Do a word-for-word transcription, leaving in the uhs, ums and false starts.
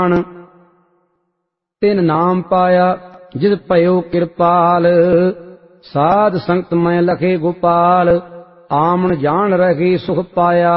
ਜਾਣ। ਤਿਨ ਨਾਮ ਪਾਇਆ ਜਿਸ ਭਇਓ ਕਿਰਪਾਲ, ਸਾਧ ਸੰਗਤ ਮੈਂ ਲਖੇ ਗੋਪਾਲ। ਆਮਣ ਜਾਣ ਰਹੇ ਸੁਖ ਪਾਇਆ,